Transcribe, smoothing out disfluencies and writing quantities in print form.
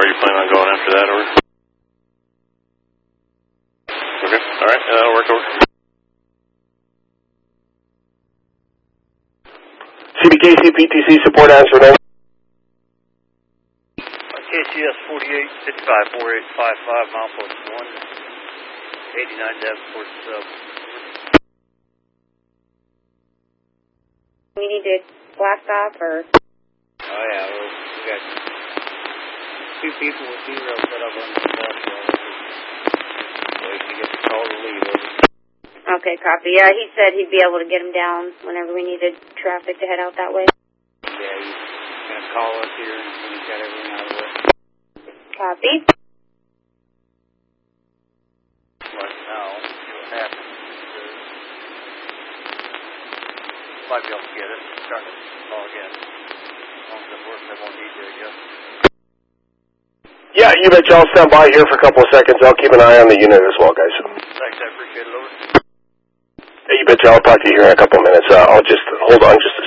are you planning on going after that, over? Okay, alright, that'll work, over. CBKC PTC support answer no. KCS 4855 4855 milepost 1 89 Davenport sub. We need to blast off or? Oh yeah, we got 2 people with zero set up on the bus. So we can get the call to leave. Okay, copy. Yeah, he said he'd be able to get him down whenever we needed traffic to head out that way. Yeah, he's going to call us here when he's got everything out of the way. Copy. But now, see what happens. Might be able to get it. Start to call again. As long as it works, I won't need to, I guess. Yeah, you betcha. I'll stand by here for a couple of seconds. I'll keep an eye on the unit as well, guys. Thanks, I appreciate it, over. Hey, you betcha. I'll talk to you here in a couple of minutes. I'll just hold on just